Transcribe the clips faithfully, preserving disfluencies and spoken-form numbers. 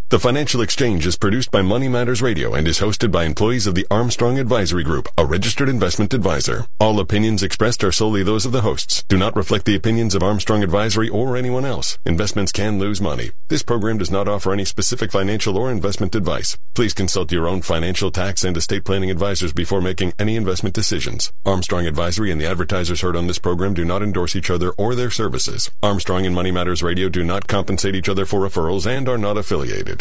The Financial Exchange is produced by Money Matters Radio and is hosted by employees of the Armstrong Advisory Group, a registered investment advisor. All opinions expressed are solely those of the hosts. Do not reflect the opinions of Armstrong Advisory or anyone else. Investments can lose money. This program does not offer any specific financial or investment advice. Please consult your own financial, tax, and estate planning advisors before making any investment decisions. Armstrong Advisory and the advertisers heard on this program do not endorse each other or their services. Armstrong and Money Matters Radio do not compensate each other for referrals and are not affiliated.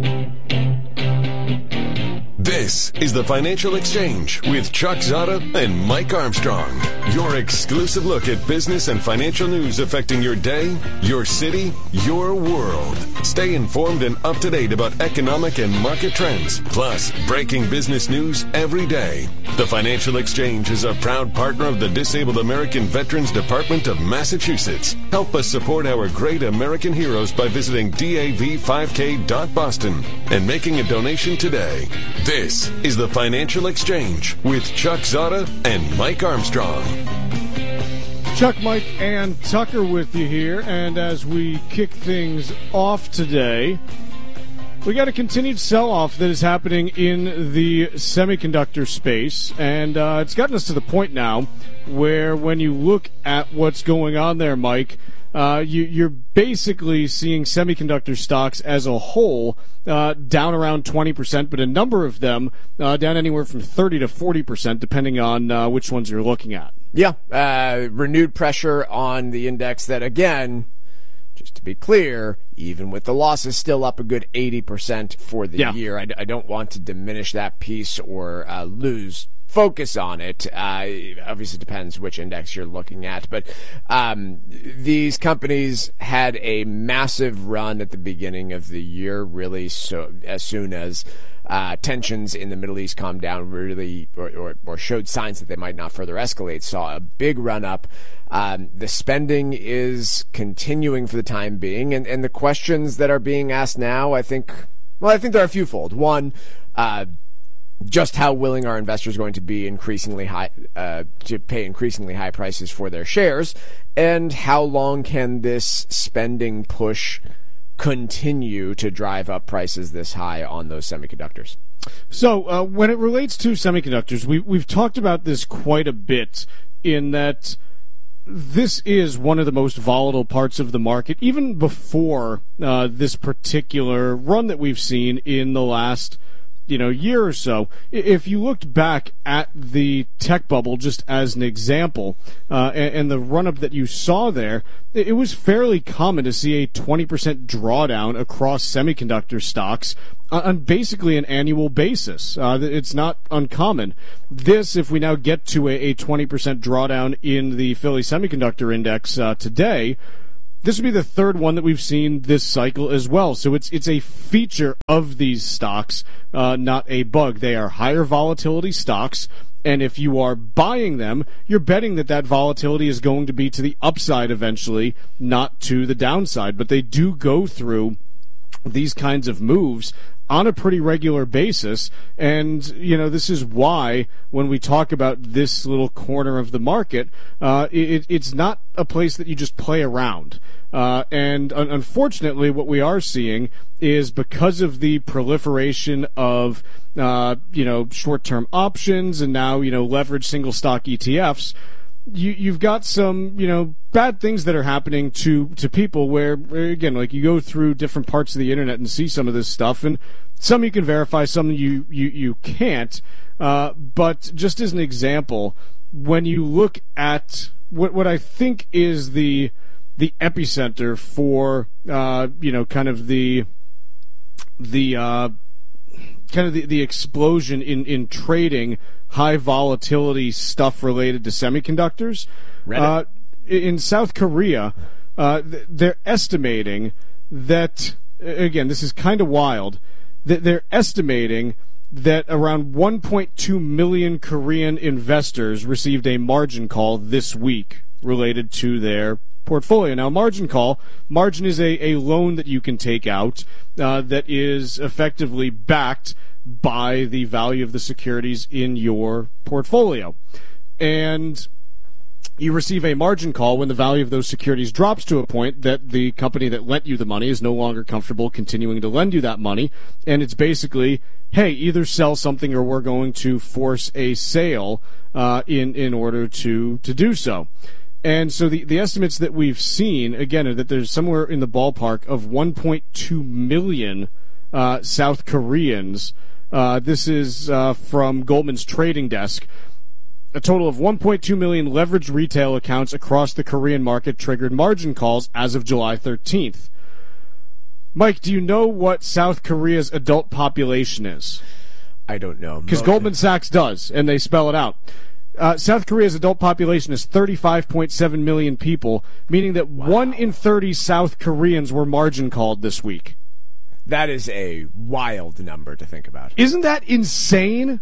This is the Financial Exchange with Chuck Zada and Mike Armstrong. Your exclusive look at business and financial news affecting your day, your city, your world. Stay informed and up to date about economic and market trends, plus breaking business news every day. The Financial Exchange is a proud partner of the Disabled American Veterans Department of Massachusetts. Help us support our great American heroes by visiting D A V five K dot boston and making a donation today. This is the Financial Exchange with Chuck Zada and Mike Armstrong. Chuck, Mike, and Tucker with you here, and as we kick things off today, we got a continued sell-off that is happening in the semiconductor space, and uh, it's gotten us to the point now where when you look at what's going on there, Mike, Uh, you, you're basically seeing semiconductor stocks as a whole uh, down around twenty percent, but a number of them uh, down anywhere from thirty to forty percent, depending on uh, which ones you're looking at. Yeah, uh, renewed pressure on the index that, again, just to be clear, even with the losses, still up a good eighty percent for the yeah. year. I, I don't want to diminish that piece or uh, lose focus on it. Uh, obviously depends which index you're looking at, but um, these companies had a massive run at the beginning of the year, really so as soon as uh, tensions in the Middle East calmed down, really, or, or, or showed signs that they might not further escalate, saw a big run up. Um, the spending is continuing for the time being, and, and the questions that are being asked now, I think, well, I think there are a few fold. One, uh, just how willing are investors going to be increasingly high uh, to pay increasingly high prices for their shares, and how long can this spending push continue to drive up prices this high on those semiconductors? So uh, when it relates to semiconductors, we, we've talked about this quite a bit in that this is one of the most volatile parts of the market, even before uh, this particular run that we've seen in the last you know, year or so. If you looked back at the tech bubble, just as an example, uh, and, and the run-up that you saw there, it was fairly common to see a twenty percent drawdown across semiconductor stocks on basically an annual basis. Uh, it's not uncommon. This, if we now get to a, a twenty percent drawdown in the Philly Semiconductor Index uh, today, this would be the third one that we've seen this cycle as well. So it's it's a feature of these stocks, uh, not a bug. They are higher volatility stocks, and if you are buying them, you're betting that that volatility is going to be to the upside eventually, not to the downside. But they do go through these kinds of moves on a pretty regular basis, and you know this is why when we talk about this little corner of the market, uh, it, it's not a place that you just play around. Uh, and un- unfortunately, what we are seeing is because of the proliferation of uh, you know short-term options and now you know leveraged single stock E T Fs. You, you've got some, you know, bad things that are happening to, to people where, again, like you go through different parts of the internet and see some of this stuff, and some you can verify, some you, you, you can't. Uh, but just as an example, when you look at what, what I think is the, the epicenter for, uh, you know, kind of the, the, uh, kind of the, the explosion in, in trading high volatility stuff related to semiconductors. Uh, in South Korea, uh, they're estimating that, again, this is kind of wild, that they're estimating that around one point two million Korean investors received a margin call this week related to their portfolio. Now, margin call, margin is a, a loan that you can take out uh, that is effectively backed by the value of the securities in your portfolio. And You receive a margin call when the value of those securities drops to a point that the company that lent you the money is no longer comfortable continuing to lend you that money. And it's basically, hey, either sell something or we're going to force a sale uh, in, in order to, to do so. And so the, the estimates that we've seen, again, are that there's somewhere in the ballpark of one point two million uh, South Koreans. Uh, this is uh, from Goldman's trading desk. A total of one point two million leveraged retail accounts across the Korean market triggered margin calls as of July thirteenth. Mike, do you know what South Korea's adult population is? I don't know. Because Goldman Sachs does, and they spell it out. Uh, South Korea's adult population is thirty-five point seven million people, meaning that wow. one in thirty South Koreans were margin called this week. That is a wild number to think about. Isn't that insane?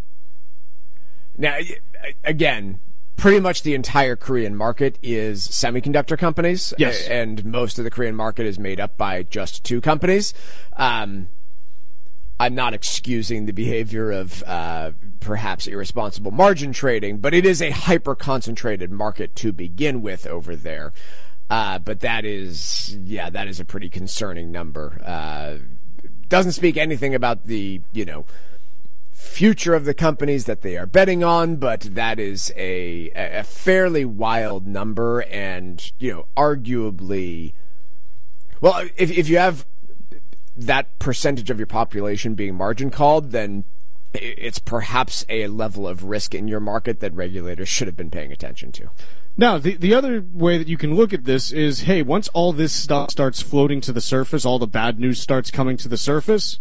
Now, again, pretty much the entire Korean market is semiconductor companies. Yes. And most of the Korean market is made up by just two companies. Um, I'm not excusing the behavior of uh, perhaps irresponsible margin trading, but it is a hyper-concentrated market to begin with over there. Uh, but that is, yeah, that is a pretty concerning number. Uh, doesn't speak anything about the, you know, future of the companies that they are betting on, but that is a a fairly wild number, and you know, arguably, well, if if you have that percentage of your population being margin called, then it's perhaps a level of risk in your market that regulators should have been paying attention to. Now, the the other way that you can look at this is, hey, once all this stuff starts floating to the surface, all the bad news starts coming to the surface,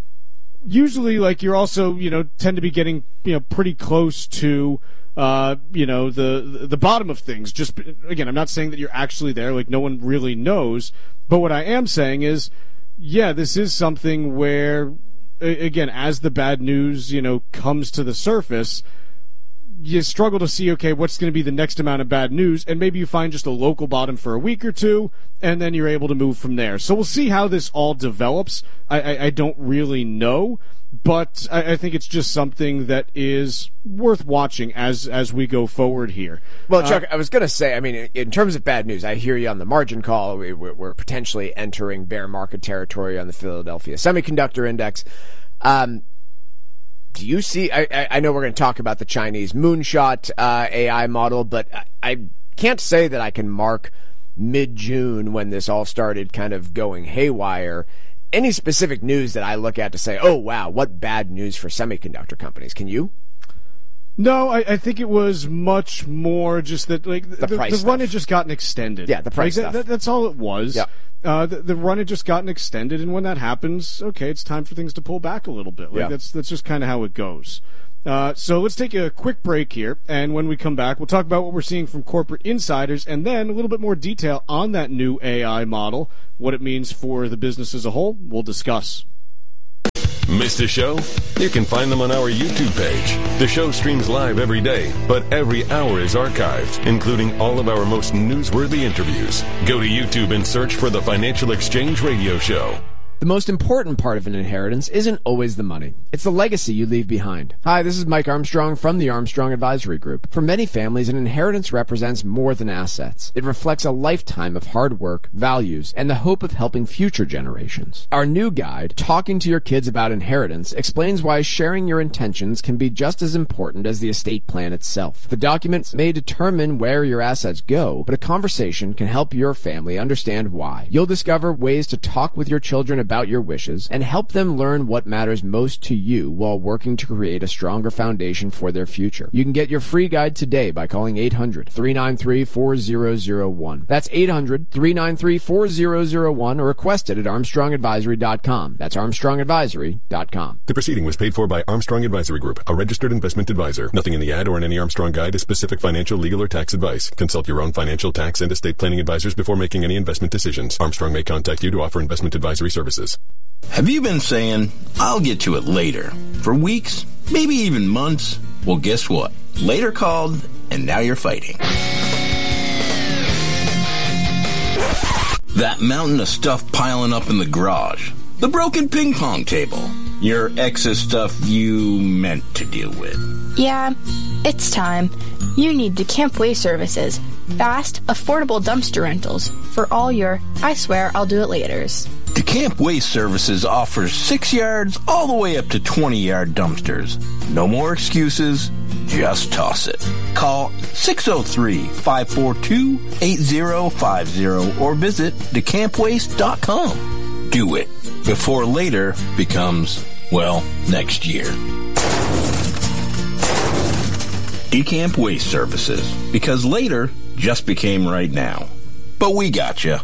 usually, like, you're also, you know, tend to be getting, you know, pretty close to, uh, you know, the the bottom of things. Just, again, I'm not saying that you're actually there, like, no one really knows, but what I am saying is, yeah, this is something where, again, as the bad news, you know, comes to the surface, you struggle to see, okay, what's going to be the next amount of bad news, and maybe you find just a local bottom for a week or two, and then you're able to move from there. So we'll see how this all develops. I, I, I don't really know, but I, I think it's just something that is worth watching as as we go forward here. Well, Chuck, uh, I was going to say, I mean, in terms of bad news, I hear you on the margin call. We, we're potentially entering bear market territory on the Philadelphia Semiconductor Index. Um Do you see, I, I know we're going to talk about the Chinese moonshot uh, A I model, but I, I can't say that I can mark mid-June when this all started kind of going haywire, any specific news that I look at to say, oh, wow, what bad news for semiconductor companies. Can you? No, I, I think it was much more just that, like, the, the, the run had just gotten extended. Yeah, the price like, stuff. That, that, that's all it was. Yeah. Uh, the, the run had just gotten extended, and when that happens, okay, it's time for things to pull back a little bit. Like, yeah. That's that's just kind of how it goes. Uh, so let's take a quick break here, and when we come back, we'll talk about what we're seeing from corporate insiders, and then a little bit more detail on that new A I model, what it means for the business as a whole. We'll discuss. Missed a show? You can find them on our YouTube page. The show streams live every day, but every hour is archived, including all of our most newsworthy interviews. Go to YouTube and search for the Financial Exchange Radio Show. The most important part of an inheritance isn't always the money. It's the legacy you leave behind. Hi, this is Mike Armstrong from the Armstrong Advisory Group. For many families, an inheritance represents more than assets. It reflects a lifetime of hard work, values, and the hope of helping future generations. Our new guide, Talking to Your Kids About Inheritance, explains why sharing your intentions can be just as important as the estate plan itself. The documents may determine where your assets go, but a conversation can help your family understand why. You'll discover ways to talk with your children about about your wishes and help them learn what matters most to you while working to create a stronger foundation for their future. You can get your free guide today by calling eight hundred, three nine three, four zero zero one. That's eight hundred, three nine three, four zero zero one, or request it at armstrong advisory dot com. That's armstrong advisory dot com. The proceeding was paid for by Armstrong Advisory Group, a registered investment advisor. Nothing in the ad or in any Armstrong guide is specific financial, legal, or tax advice. Consult your own financial, tax, and estate planning advisors before making any investment decisions. Armstrong may contact you to offer investment advisory services. Have you been saying, I'll get to it later, for weeks, maybe even months? Well, guess what? Later called, and now you're fighting. That mountain of stuff piling up in the garage. The broken ping pong table. Your ex's stuff you meant to deal with. Yeah, it's time. You need DeCamp Waste Services. Fast, affordable dumpster rentals for all your I swear I'll do it laters. DeCamp Waste Services offers six yards all the way up to twenty-yard dumpsters. No more excuses. Just toss it. Call six oh three, five four two, eight oh five oh or visit decamp waste dot com. Do it before later becomes, well, next year. DeCamp Waste Services, because later just became right now. But we gotcha.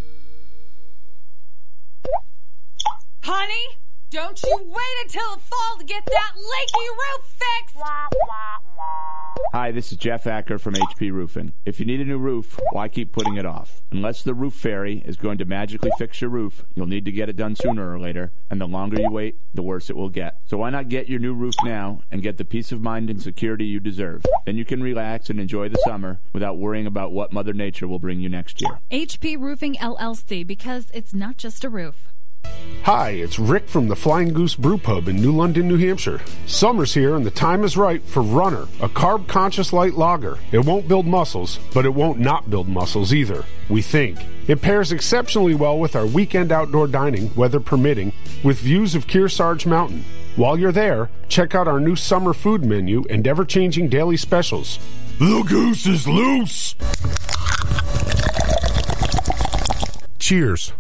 Honey, don't you wait until the fall to get that leaky roof fixed! Hi, this is Jeff Acker from H P Roofing. If you need a new roof, why keep putting it off? Unless the roof fairy is going to magically fix your roof, you'll need to get it done sooner or later, and the longer you wait, the worse it will get. So why not get your new roof now and get the peace of mind and security you deserve? Then you can relax and enjoy the summer without worrying about what Mother Nature will bring you next year. H P Roofing L L C, because it's not just a roof. Hi, it's Rick from the Flying Goose Brew Pub in New London, New Hampshire. Summer's here and the time is right for Runner, a carb-conscious light lager. It won't build muscles, but it won't not build muscles either, we think. It pairs exceptionally well with our weekend outdoor dining, weather permitting, with views of Kearsarge Mountain. While you're there, check out our new summer food menu and ever-changing daily specials. The goose is loose! Cheers.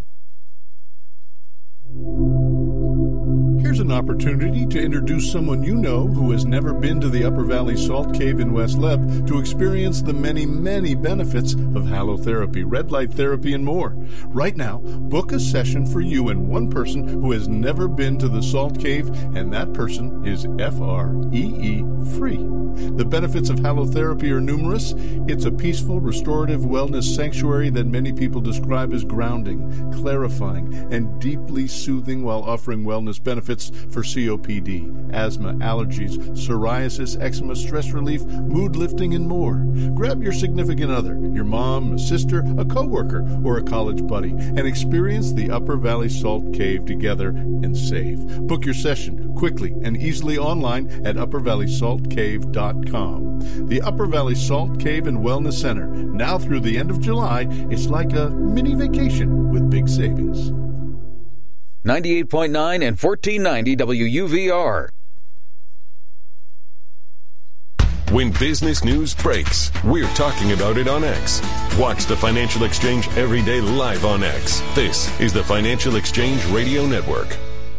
Here's an opportunity to introduce someone you know who has never been to the Upper Valley Salt Cave in West Leb to experience the many, many benefits of halotherapy, red light therapy, and more. Right now, book a session for you and one person who has never been to the Salt Cave, and that person is F R E E free. The benefits of halotherapy are numerous. It's a peaceful, restorative wellness sanctuary that many people describe as grounding, clarifying, and deeply soothing while offering wellness benefits for C O P D, asthma, allergies, psoriasis, eczema, stress relief, mood lifting, and more. Grab your significant other, your mom, a sister, a coworker, or a college buddy, and experience the Upper Valley Salt Cave together and save. Book your session quickly and easily online at upper valley salt cave dot com. The Upper Valley Salt Cave and Wellness Center. Now through the end of July, it's like a mini vacation with big savings. ninety-eight point nine and fourteen ninety W U V R. When business news breaks, we're talking about it on X. Watch the Financial Exchange every day live on X. This is the Financial Exchange Radio Network.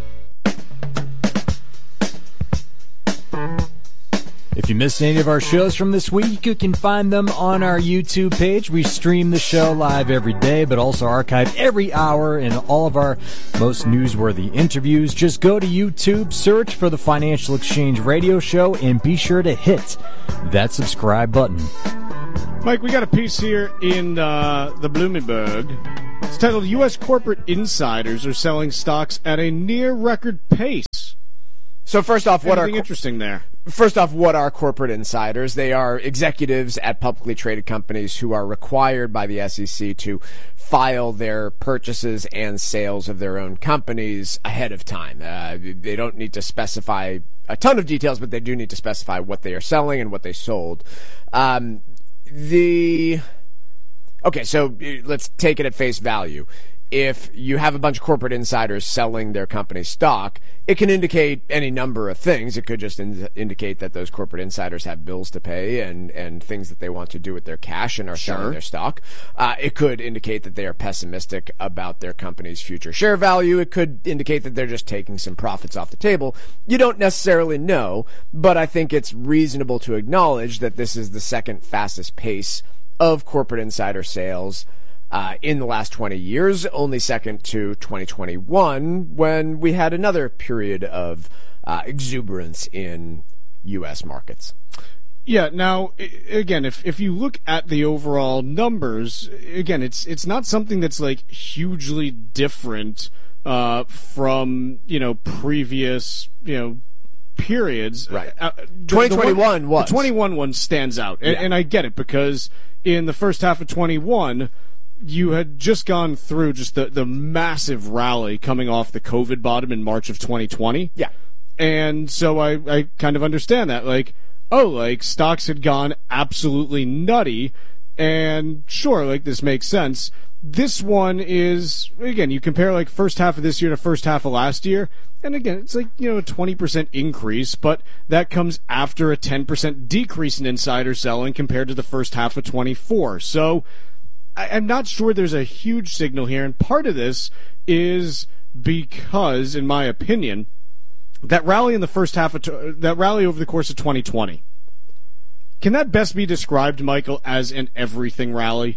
If you missed any of our shows from this week, you can find them on our YouTube page. We stream the show live every day, but also archive every hour and all of our most newsworthy interviews. Just go to YouTube, search for the Financial Exchange Radio Show, and be sure to hit that subscribe button. Mike, we got a piece here in uh, the Bloomberg. It's titled, U S Corporate Insiders Are Selling Stocks at a Near-Record Pace. So first off, what Anything are interesting there? First off, what are corporate insiders? They are executives at publicly traded companies who are required by the S E C to file their purchases and sales of their own companies ahead of time. Uh, they don't need to specify a ton of details, but they do need to specify what they are selling and what they sold. Um, the okay, so let's take it at face value. If you have a bunch of corporate insiders selling their company's stock, it can indicate any number of things. It could just in- indicate that those corporate insiders have bills to pay and, and things that they want to do with their cash and are Sure. selling their stock. Uh, it could indicate that they are pessimistic about their company's future share value. It could indicate that they're just taking some profits off the table. You don't necessarily know, but I think it's reasonable to acknowledge that this is the second fastest pace of corporate insider sales Uh, in the last twenty years, only second to twenty twenty-one, when we had another period of uh, exuberance in U S markets. Yeah, now, again, if if you look at the overall numbers, again, it's it's not something that's, like, hugely different uh, from, you know, previous, you know, periods. Right. Uh, the, twenty twenty-one the one, was. The twenty-one one stands out, and, Yeah. and I get it, because in the first half of twenty-one, you had just gone through just the, the massive rally coming off the COVID bottom in March of twenty twenty. Yeah. And so I, I kind of understand that. Like, oh, like, stocks had gone absolutely nutty, And sure, like, this makes sense. This one is, again, you compare, like, first half of this year to first half of last year, and again, it's like, you know, a twenty percent increase, but that comes after a ten percent decrease in insider selling compared to the first half of twenty-four. So I, I'm not sure there's a huge signal here, and part of this is because, in my opinion, that rally in the first half of, that rally over the course of twenty twenty, can that best be described, Michael, as an everything rally?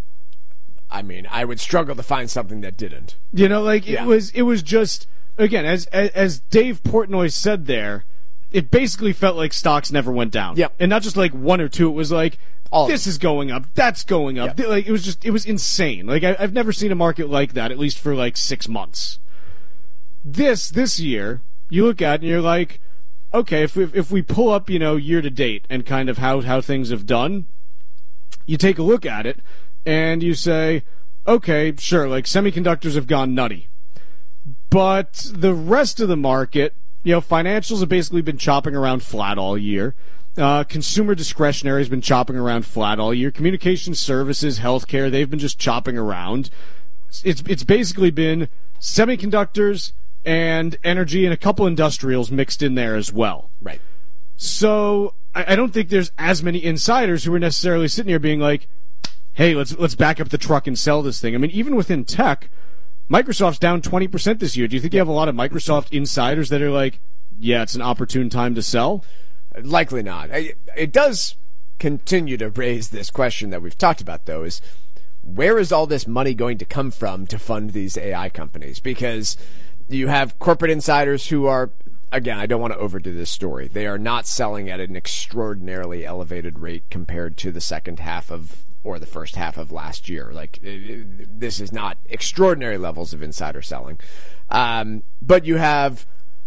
I mean, I would struggle to find something that didn't. You know, like, yeah. it was, it was just, again, as, as as Dave Portnoy said there, it basically felt like stocks never went down. Yep. And not just like one or two, it was like, All this is going up, that's going up. Yep. Like, it was just, it was insane. Like, I, I've never seen a market like that, at least for like six months. This, this year, you look at it and you're like, okay, if we, if we pull up, you know, year to date and kind of how, how things have done, you take a look at it, and you say, okay, sure, like, semiconductors have gone nutty. But the rest of the market, you know, financials have basically been chopping around flat all year. Uh, consumer discretionary has been chopping around flat all year. Communication services, healthcare, they've been just chopping around. It's it's basically been semiconductors and energy and a couple industrials mixed in there as well. Right. So I, I don't think there's as many insiders who are necessarily sitting here being like, hey, let's let's back up the truck and sell this thing. I mean, even within tech, Microsoft's down twenty percent this year. Do you think you have a lot of Microsoft insiders that are like, yeah, it's an opportune time to sell? Likely not. It does continue to raise this question that we've talked about, though, is where is all this money going to come from to fund these A I companies? Because you have corporate insiders who are, again, I don't want to overdo this story. They are not selling at an extraordinarily elevated rate compared to the second half of or the first half of last year. Like, this is not extraordinary levels of insider selling. Um, but you have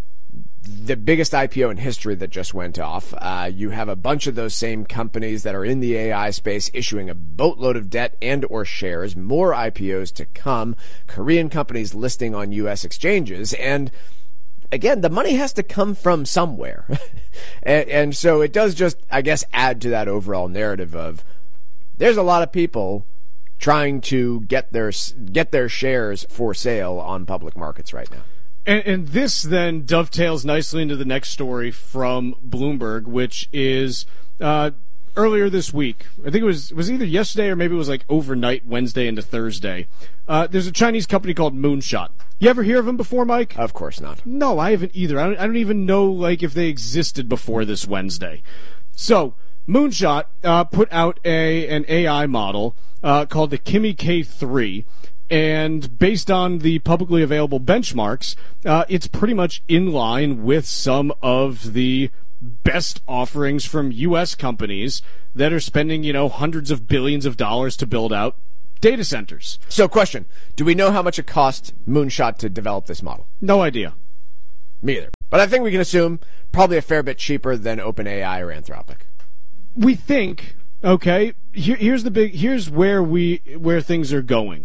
the biggest I P O in history that just went off. Uh, you have a bunch of those same companies that are in the A I space issuing a boatload of debt and or shares, more I P Os to come, Korean companies listing on U S exchanges, and again, the money has to come from somewhere. and, and so it does just, I guess, add to that overall narrative of there's a lot of people trying to get their get their shares for sale on public markets right now. And, and this then dovetails nicely into the next story from Bloomberg, which is uh, earlier this week. I think it was it was either yesterday or maybe it was like overnight, Wednesday into Thursday. Uh, there's a Chinese company called Moonshot. You ever hear of them before, Mike? Of course not. No, I haven't either. I don't, I don't even know like if they existed before this Wednesday. So Moonshot uh, put out a an A I model uh, called the Kimi K three. And based on the publicly available benchmarks, uh, it's pretty much in line with some of the best offerings from U S companies that are spending, you know, hundreds of billions of dollars to build out data centers. So, question, do we know how much it cost Moonshot to develop this model? No idea. Me either. But I think we can assume probably a fair bit cheaper than OpenAI or Anthropic. We think, okay, here, here's the big, here's where we, where things are going.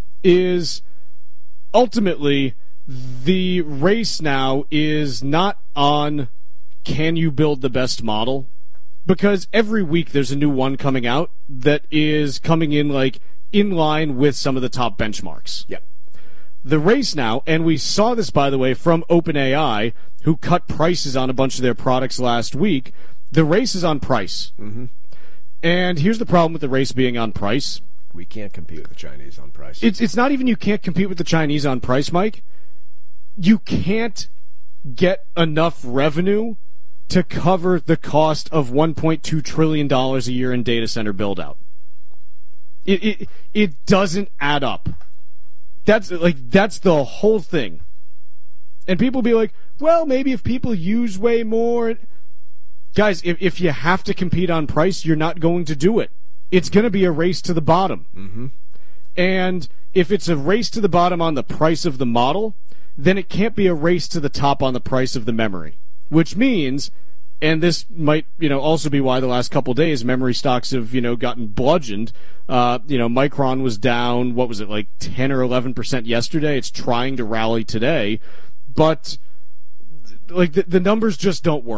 Is ultimately the race now is not on can you build the best model, because every week there's a new one coming out that is coming in like in line with some of the top benchmarks. Yep. The race now, and we saw this by the way from OpenAI, who cut prices on a bunch of their products last week. The race is on price. Mm-hmm. And here's the problem with the race being on price. We can't compete with the Chinese on price. It's it's not even you can't compete with the Chinese on price, Mike. You can't get enough revenue to cover the cost of one point two trillion dollars a year in data center build-out. It, it it doesn't add up. That's like that's the whole thing. And people be like, well, maybe if people use way more. Guys, if if you have to compete on price, you're not going to do it. It's going to be a race to the bottom. Mm-hmm. And if it's a race to the bottom on the price of the model, then it can't be a race to the top on the price of the memory. Which means, and this might, you know, also be why the last couple of days memory stocks have, you know, gotten bludgeoned. Uh, you know, Micron was down, what was it, like ten or eleven percent yesterday. It's trying to rally today. But, like, the, the numbers just don't work.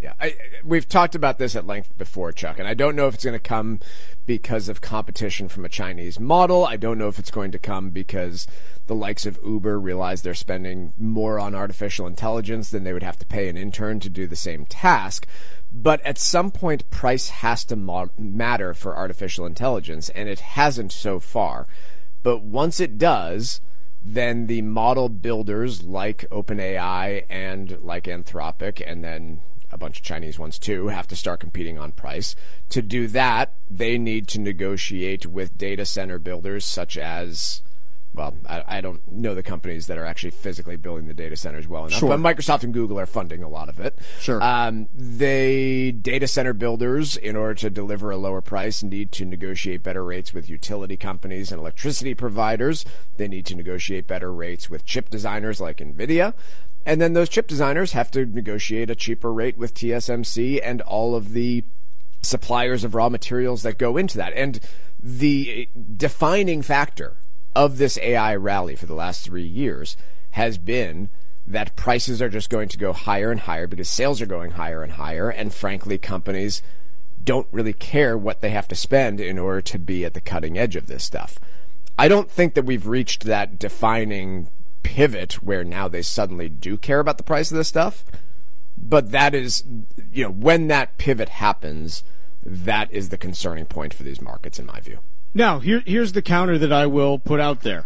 Yeah, I, we've talked about this at length before, Chuck, and I don't know if it's going to come because of competition from a Chinese model. I don't know if it's going to come because the likes of Uber realize they're spending more on artificial intelligence than they would have to pay an intern to do the same task. But at some point, price has to mo- matter for artificial intelligence, and it hasn't so far. But once it does, then the model builders like OpenAI and like Anthropic, and then a bunch of Chinese ones too, have to start competing on price. To do that, they need to negotiate with data center builders such as, well, I, I don't know the companies that are actually physically building the data centers well enough, sure. but Microsoft and Google are funding a lot of it. Sure. Um, they, data center builders, in order to deliver a lower price, need to negotiate better rates with utility companies and electricity providers. They need to negotiate better rates with chip designers like NVIDIA. And then those chip designers have to negotiate a cheaper rate with T S M C and all of the suppliers of raw materials that go into that. And the defining factor of this A I rally for the last three years has been that prices are just going to go higher and higher because sales are going higher and higher. And frankly, companies don't really care what they have to spend in order to be at the cutting edge of this stuff. I don't think that we've reached that defining pivot where now they suddenly do care about the price of this stuff. But that is, you know, when that pivot happens, that is the concerning point for these markets, in my view. Now, here, here's the counter that I will put out there.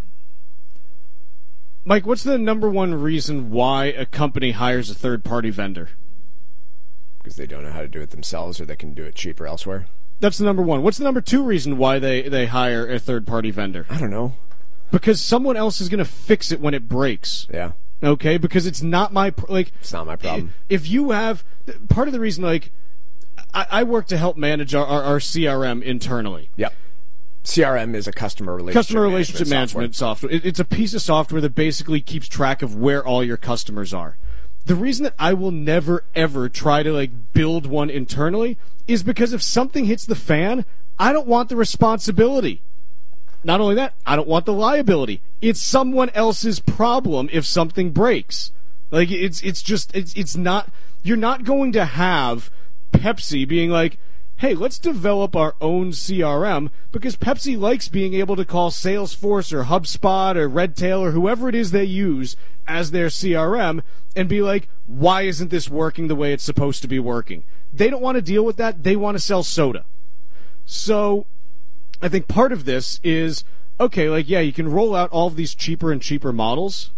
Mike, what's the number one reason why a company hires a third-party vendor? Because they don't know how to do it themselves or they can do it cheaper elsewhere. That's the number one. What's the number two reason why they, they hire a third-party vendor? I don't know. Because someone else is going to fix it when it breaks. Yeah. Okay? Because it's not my... like. It's not my problem. If you have... Part of the reason, like, I, I work to help manage our, our, our C R M internally. Yep. C R M is a customer relationship Customer relationship management, management software. software. It, it's a piece of software that basically keeps track of where all your customers are. The reason that I will never, ever try to, like, build one internally is because if something hits the fan, I don't want the responsibility. Not only that, I don't want the liability. It's someone else's problem if something breaks. Like, it's it's just, it's it's not, you're not going to have Pepsi being like, hey, let's develop our own C R M, because Pepsi likes being able to call Salesforce or HubSpot or Redtail or whoever it is they use as their C R M and be like, why isn't this working the way it's supposed to be working? They don't want to deal with that. They want to sell soda. So I think part of this is, okay, like, yeah, you can roll out all of these cheaper and cheaper models.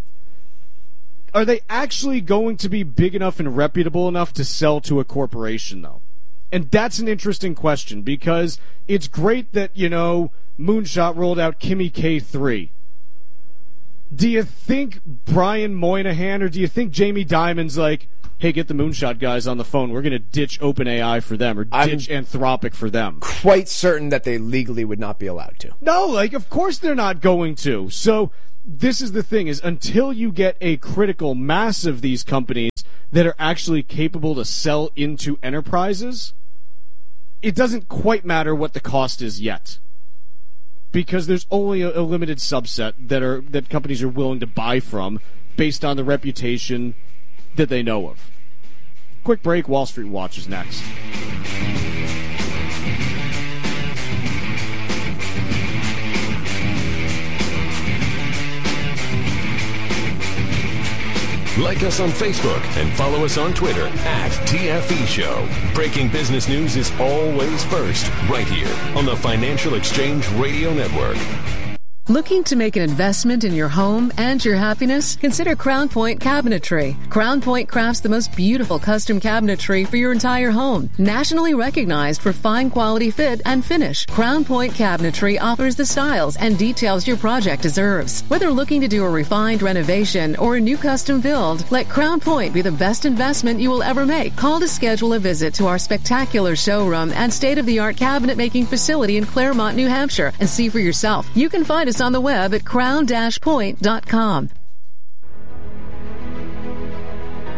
Are they actually going to be big enough and reputable enough to sell to a corporation, though? And that's an interesting question, because it's great that, you know, Moonshot rolled out Kimi K three. Do you think Brian Moynihan or do you think Jamie Dimon's like, hey, get the Moonshot guys on the phone. We're going to ditch OpenAI for them or ditch I'm Anthropic for them? Quite certain that they legally would not be allowed to. No, like, of course they're not going to. So this is the thing, is until you get a critical mass of these companies that are actually capable to sell into enterprises, it doesn't quite matter what the cost is yet. Because there's only a, a limited subset that are that companies are willing to buy from based on the reputation that they know of. Quick break, Wall Street Watch is next. Like us on Facebook and follow us on Twitter at T F E Show. Breaking business news is always first, right here on the Financial Exchange Radio Network. Looking to make an investment in your home and your happiness? Consider Crown Point Cabinetry. Crown Point crafts the most beautiful custom cabinetry for your entire home. Nationally recognized for fine quality fit and finish, Crown Point Cabinetry offers the styles and details your project deserves. Whether looking to do a refined renovation or a new custom build, let Crown Point be the best investment you will ever make. Call to schedule a visit to our spectacular showroom and state-of-the-art cabinet making facility in Claremont, New Hampshire, and see for yourself. You can find us on the web at crown dash point dot com.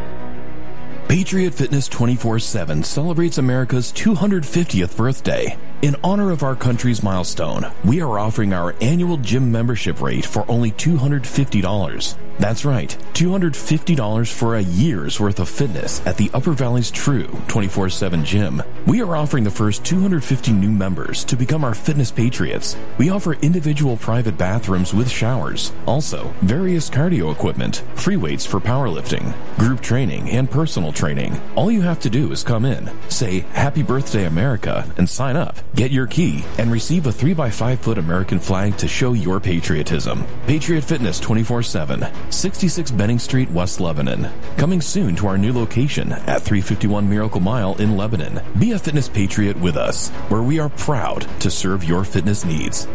Patriot Fitness twenty-four seven celebrates America's two hundred fiftieth birthday. In honor of our country's milestone, we are offering our annual gym membership rate for only two hundred fifty dollars. That's right, two hundred fifty dollars for a year's worth of fitness at the Upper Valley's true twenty-four seven gym. We are offering the first two hundred fifty new members to become our fitness patriots. We offer individual private bathrooms with showers, also various cardio equipment, free weights for powerlifting, group training, and personal training. All you have to do is come in, say Happy Birthday America, and sign up. Get your key and receive a three by five foot American flag to show your patriotism. Patriot Fitness twenty-four seven. sixty-six Benning Street, West Lebanon. Coming soon to our new location at three fifty-one Miracle Mile in Lebanon. Be a fitness patriot with us, where we are proud to serve your fitness needs.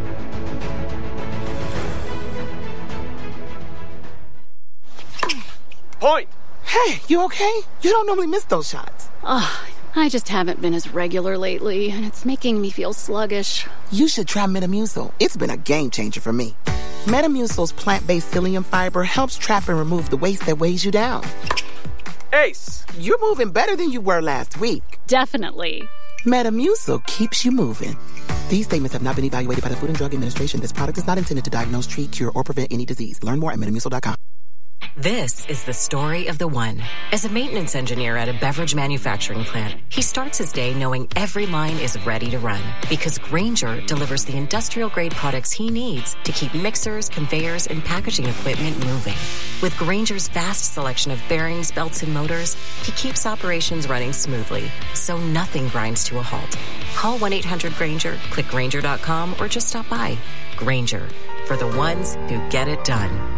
Point! Hey, you okay? You don't normally miss those shots. Ugh, I just haven't been as regular lately, and it's making me feel sluggish. You should try Metamucil. It's been a game changer for me. Metamucil's plant-based psyllium fiber helps trap and remove the waste that weighs you down. Ace, you're moving better than you were last week. Definitely. Metamucil keeps you moving. These statements have not been evaluated by the Food and Drug Administration. This product is not intended to diagnose, treat, cure, or prevent any disease. Learn more at metamucil dot com. This is the story of the one. As a maintenance engineer at a beverage manufacturing plant, he starts his day knowing every line is ready to run because Grainger delivers the industrial-grade products he needs to keep mixers, conveyors, and packaging equipment moving. With Grainger's vast selection of bearings, belts, and motors, he keeps operations running smoothly, so nothing grinds to a halt. Call one eight hundred Grainger, click Grainger dot com, or just stop by. Grainger, for the ones who get it done.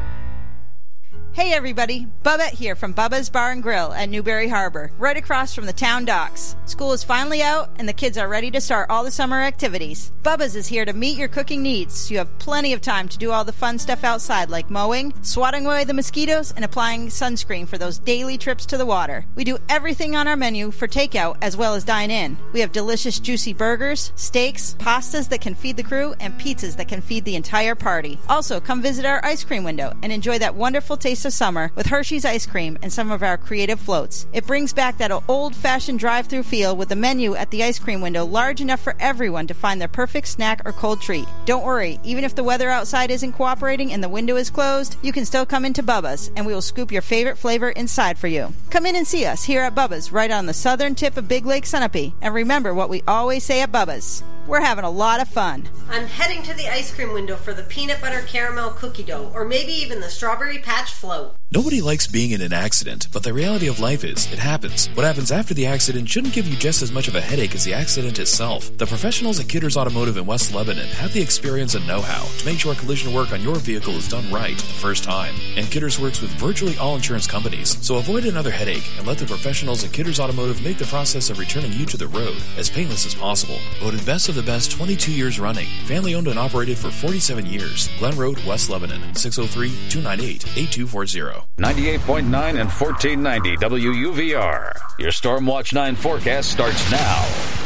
Hey everybody, Bubba here from Bubba's Bar and Grill at Newberry Harbor, right across from the town docks. School is finally out and the kids are ready to start all the summer activities. Bubba's is here to meet your cooking needs, so you have plenty of time to do all the fun stuff outside like mowing, swatting away the mosquitoes, and applying sunscreen for those daily trips to the water. We do everything on our menu for takeout as well as dine in. We have delicious juicy burgers, steaks, pastas that can feed the crew, and pizzas that can feed the entire party. Also, come visit our ice cream window and enjoy that wonderful taste of summer with Hershey's ice cream and some of our creative floats. It brings back that old-fashioned drive-through feel with the menu at the ice cream window large enough for everyone to find their perfect snack or cold treat. Don't worry, even if the weather outside isn't cooperating and the window is closed, you can still come into Bubba's and we will scoop your favorite flavor inside for you. Come in and see us here at Bubba's right on the southern tip of Big Lake Sunapee, and remember what we always say at Bubba's. We're having a lot of fun. I'm heading to the ice cream window for the peanut butter caramel cookie dough, or maybe even the strawberry patch float. Nobody likes being in an accident, but the reality of life is, it happens. What happens after the accident shouldn't give you just as much of a headache as the accident itself. The professionals at Kidders Automotive in West Lebanon have the experience and know-how to make sure collision work on your vehicle is done right the first time. And Kidders works with virtually all insurance companies, so avoid another headache and let the professionals at Kidders Automotive make the process of returning you to the road as painless as possible. Voted best of the best twenty-two years running. Family owned and operated for forty-seven years. Glen Road, West Lebanon, six oh three, two nine eight, eight two four zero. ninety-eight point nine and fourteen ninety W U V R. Your Stormwatch nine forecast starts now.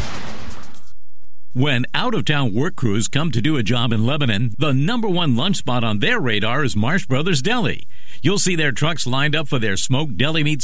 When out-of-town work crews come to do a job in Lebanon, the number one lunch spot on their radar is Marsh Brothers Deli. You'll see their trucks lined up for their smoked deli meat